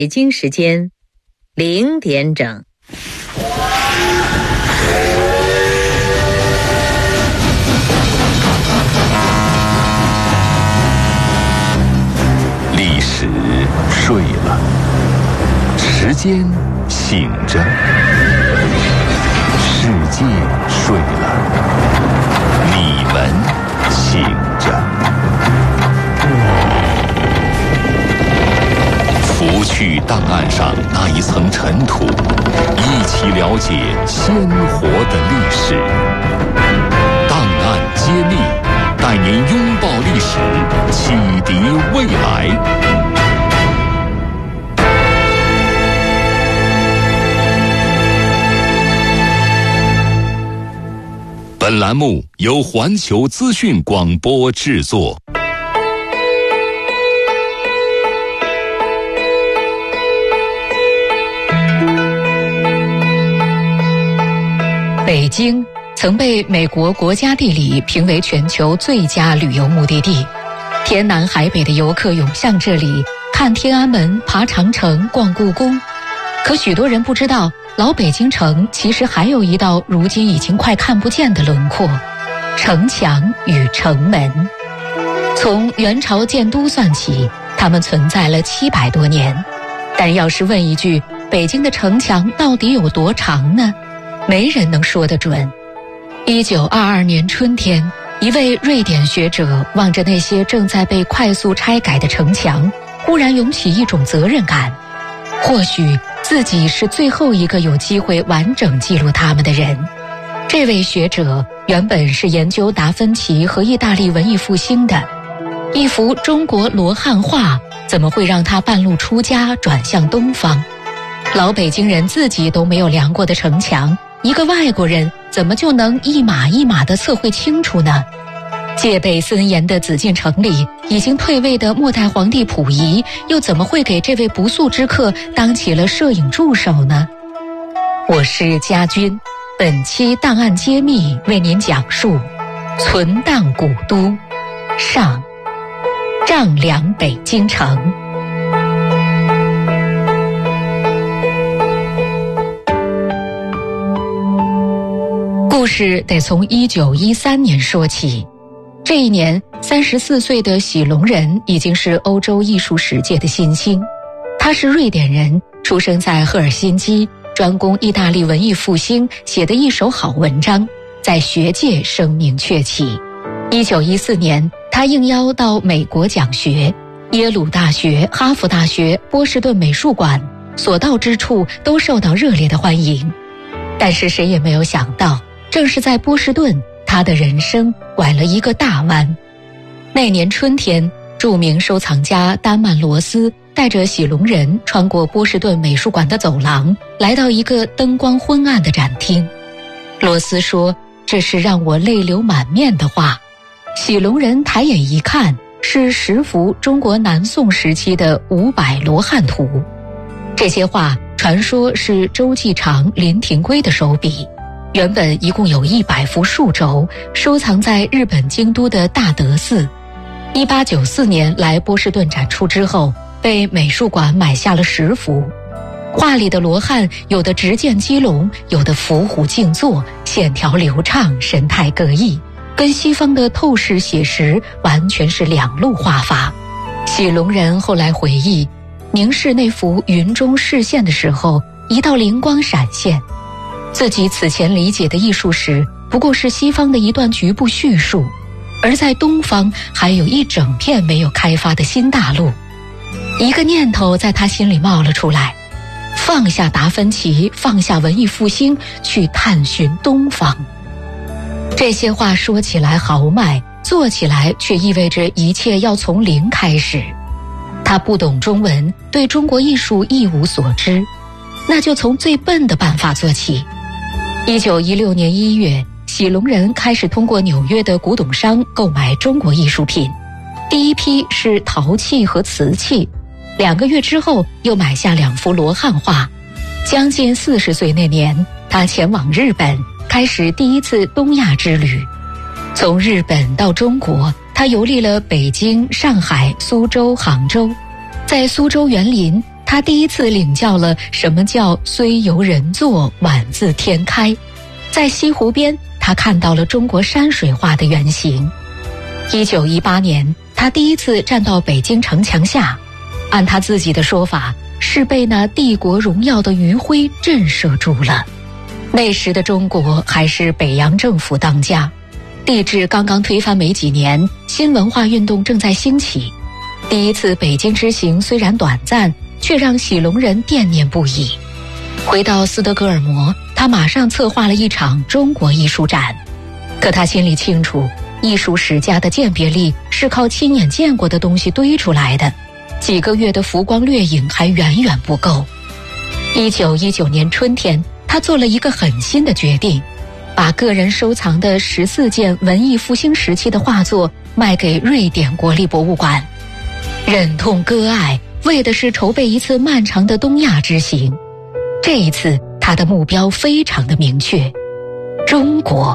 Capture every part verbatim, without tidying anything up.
北京时间零点整。 历史睡了，时间醒着，世界睡了，你们醒着。拂去档案上那一层尘土，一起了解鲜活的历史。档案揭秘，带您拥抱历史，启迪未来。本栏目由环球资讯广播制作。 北京曾被美国国家地理评为全球最佳旅游目的地，天南海北的游客涌向这里，看天安门、爬长城、逛故宫。可许多人不知道，老北京城其实还有一道如今已经快看不见的轮廓——城墙与城门。从元朝建都算起，它们存在了七百多年。但要是问一句，北京的城墙到底有多长呢？没人能说得准。一九二二年春天，一位瑞典学者望着那些正在被快速拆改的城墙，忽然涌起一种责任感。或许自己是最后一个有机会完整记录他们的人。这位学者原本是研究达芬奇和意大利文艺复兴的，一幅中国罗汉画怎么会让他半路出家转向东方？老北京人自己都没有量过的城墙，一个外国人怎么就能一码一码地测绘清楚呢？戒备森严的紫禁城里，已经退位的末代皇帝溥仪又怎么会给这位不速之客当起了摄影助手呢？我是家军，本期档案揭秘为您讲述存档古都上，丈量北京城。故事得从一九一三年说起。这一年，三十四岁的喜龙人已经是欧洲艺术史界的新星。他是瑞典人，出生在赫尔辛基，专攻意大利文艺复兴，写的一手好文章，在学界声名鹊起。一九一四年，他应邀到美国讲学，耶鲁大学、哈佛大学、波士顿美术馆，所到之处都受到热烈的欢迎。但是谁也没有想到，正是在波士顿，他的人生拐了一个大弯。那年春天，著名收藏家丹曼罗斯带着喜龙人穿过波士顿美术馆的走廊，来到一个灯光昏暗的展厅。罗斯说，这是让我泪流满面的画。喜龙人抬眼一看，是十幅中国南宋时期的五百罗汉图。这些画传说是周继常、林廷圭的手笔，原本一共有一百幅数轴，收藏在日本京都的大德寺。一八九四年来波士顿展出之后，被美术馆买下了十幅。画里的罗汉有的直剑击龙，有的伏虎静坐，线条流畅，神态各异，跟西方的透视写实完全是两路画法。喜龙人后来回忆，凝视那幅云中视线的时候，一道灵光闪现。自己此前理解的艺术史不过是西方的一段局部叙述，而在东方还有一整片没有开发的新大陆。一个念头在他心里冒了出来，放下达芬奇，放下文艺复兴，去探寻东方。这些话说起来豪迈，做起来却意味着一切要从零开始。他不懂中文，对中国艺术一无所知，那就从最笨的办法做起。一九一六年一月，喜龙人开始通过纽约的古董商购买中国艺术品，第一批是陶器和瓷器，两个月之后又买下两幅罗汉画。将近四十岁那年，他前往日本，开始第一次东亚之旅。从日本到中国，他游历了北京、上海、苏州、杭州。在苏州园林，他他第一次领教了什么叫虽由人作，宛自天开。在西湖边，他看到了中国山水画的原型。一九一八年，他第一次站到北京城墙下，按他自己的说法，是被那帝国荣耀的余晖震慑住了。那时的中国还是北洋政府当家，帝制刚刚推翻没几年，新文化运动正在兴起。第一次北京之行虽然短暂，却让喜隆人惦念不已。回到斯德哥尔摩，他马上策划了一场中国艺术展。可他心里清楚，艺术史家的鉴别力是靠亲眼见过的东西堆出来的，几个月的浮光掠影还远远不够。一九一九年春天，他做了一个狠心的决定，把个人收藏的十四件文艺复兴时期的画作卖给瑞典国立博物馆。忍痛割爱，为的是筹备一次漫长的东亚之行。这一次，他的目标非常的明确，中国。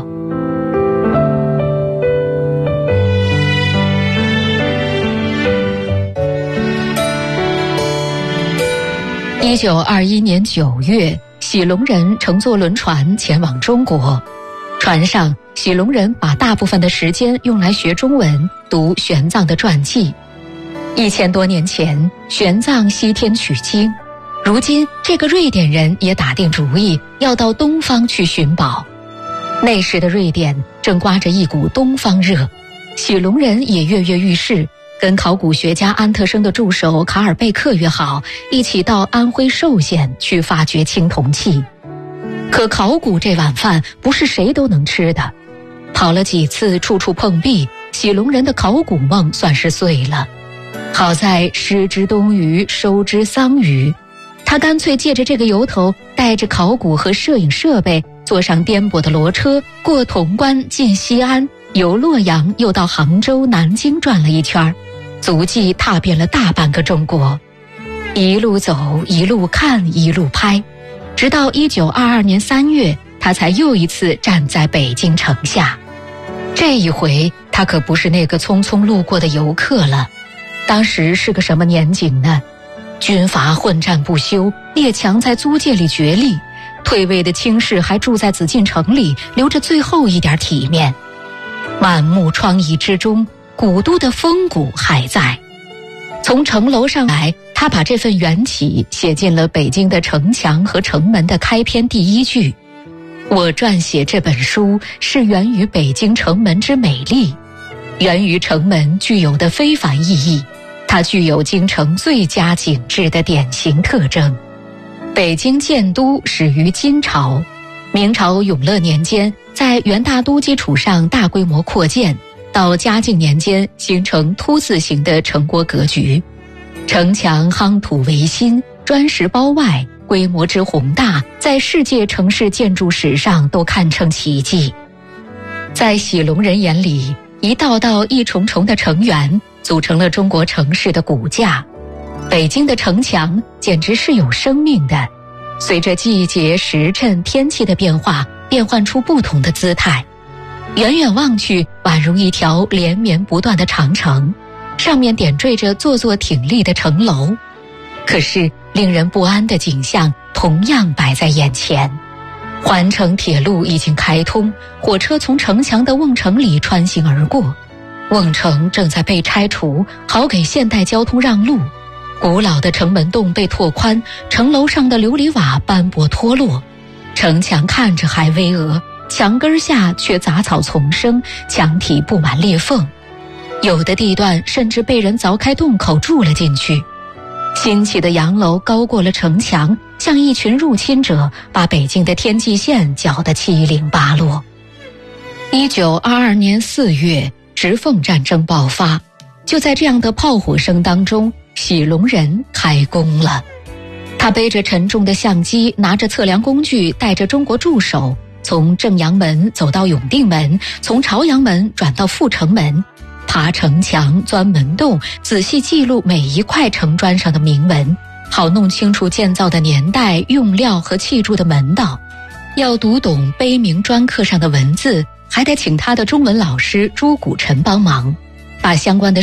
一九二一年九月，喜隆人乘坐轮船前往中国。船上，喜隆人把大部分的时间用来学中文，读玄奘的传记。一千多年前，玄奘西天取经，如今这个瑞典人也打定主意要到东方去寻宝。那时的瑞典正刮着一股东方热，喜隆人也跃跃欲试，跟考古学家安特生的助手卡尔贝克约好，一起到安徽寿县去发掘青铜器。可考古这碗饭不是谁都能吃的，跑了几次处处碰壁，喜隆人的考古梦算是碎了。好在失之东隅，收之桑榆，他干脆借着这个由头，带着考古和摄影设备，坐上颠簸的骡车，过潼关进西安，由洛阳又到杭州、南京转了一圈，足迹踏遍了大半个中国。一路走，一路看，一路拍，直到一九二二年三月，他才又一次站在北京城下。这一回，他可不是那个匆匆路过的游客了。当时是个什么年景呢？军阀混战不休，列强在租界里角力，退位的卿士还住在紫禁城里，留着最后一点体面。满目疮痍之中，古都的风骨还在。从城楼上来，他把这份缘起写进了北京的城墙和城门的开篇第一句：我撰写这本书是源于北京城门之美丽，源于城门具有的非凡意义，它具有京城最佳景致的典型特征。北京建都始于金朝，明朝永乐年间在元大都基础上大规模扩建，到嘉靖年间形成凸字形的城国格局。城墙夯土为心，砖石包外，规模之宏大，在世界城市建筑史上都堪称奇迹。在喜隆人眼里，一道道一重重的城垣组成了中国城市的骨架。北京的城墙简直是有生命的，随着季节、时辰、天气的变化，变换出不同的姿态。远远望去，宛如一条连绵不断的长城，上面点缀着座座挺立的城楼。可是令人不安的景象同样摆在眼前。环城铁路已经开通，火车从城墙的瓮城里穿行而过，瓮城正在被拆除，好给现代交通让路。古老的城门洞被拓宽，城楼上的琉璃瓦斑驳脱落，城墙看着还巍峨，墙根下却杂草丛生，墙体布满裂缝，有的地段甚至被人凿开洞口住了进去。新起的洋楼高过了城墙，像一群入侵者，把北京的天际线搅得七零八落。一九二二年四月，直奉战争爆发，就在这样的炮火声当中，喜隆人开工了。他背着沉重的相机，拿着测量工具，带着中国助手，从正阳门走到永定门，从朝阳门转到阜成门，爬城墙，钻门洞，仔细记录每一块城砖上的铭文，好弄清楚建造的年代、用料和砌筑的门道。要读懂碑铭砖刻上的文字，还得请他的中文老师朱谷臣帮忙，把相关的